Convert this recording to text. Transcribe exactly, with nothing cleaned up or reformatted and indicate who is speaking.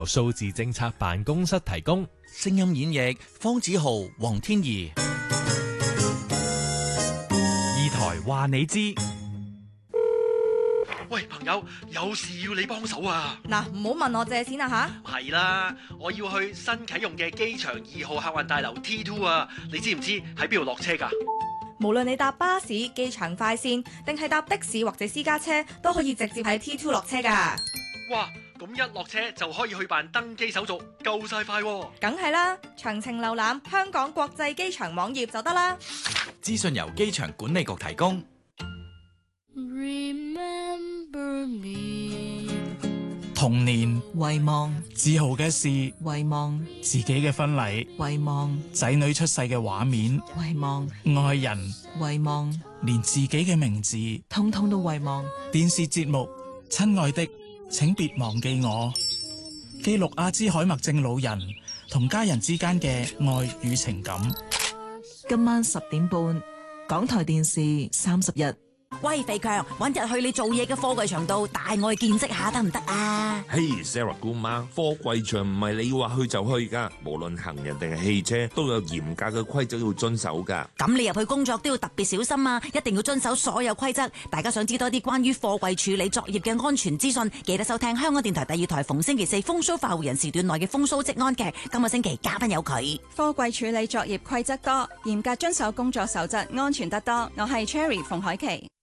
Speaker 1: 數字政策辦公室提供。
Speaker 2: 聲音演繹方子豪、黃天怡。
Speaker 1: 二台話你知。
Speaker 3: 喂，朋友，有事要你幫手啊！
Speaker 4: 嗱，唔好問我借錢啊吓！
Speaker 3: 係啦，我要去新啟用嘅機場二號客運大樓 T 二 啊！你知唔知喺邊度落車㗎？
Speaker 4: 無論你搭巴士、機場快線，定係搭的士或者私家車，都可以直接喺 T 二 落車㗎。
Speaker 3: 哇！咁一落車就可以去辦登機手續，夠晒快喎！
Speaker 4: 梗係啦，詳情瀏覽香港國際機場網頁就得啦。
Speaker 2: 資訊由機場管理局提供。
Speaker 5: Remember me.
Speaker 6: 童年
Speaker 7: 遺忘，
Speaker 6: 自豪嘅事
Speaker 7: 遺忘，
Speaker 6: 自己嘅婚禮，
Speaker 7: 遺忘，
Speaker 6: 仔女出世嘅畫面，
Speaker 7: 遺忘，
Speaker 6: 愛人，
Speaker 7: 遺忘，
Speaker 6: 連自己嘅名字
Speaker 7: 通通都遺忘。
Speaker 6: 電視節目《親愛的，請別忘記我》，記錄阿茲海默症老人同家人之間嘅愛與情感。
Speaker 7: 今晚十點半，港台電視三十日。
Speaker 8: 喂，肥強，搵日去你做嘢嘅貨櫃場度帶我去見識下得唔得啊？
Speaker 9: 嘿、hey, Sarah 姑媽，貨櫃場唔係你話去就去噶，無論行人定係汽車都有嚴格嘅規則要遵守噶。
Speaker 8: 咁你入去工作都要特別小心啊，一定要遵守所有規則。大家想知多啲關於貨櫃處理作業嘅安全資訊，記得收聽香港電台第二台逢星期四風騷化湖人時段內嘅風騷職安劇。今個星期嘉賓有佢。
Speaker 10: 貨櫃處理作業規則多，嚴格遵守工作守則，安全得多。我係 Cherry 馮海琪。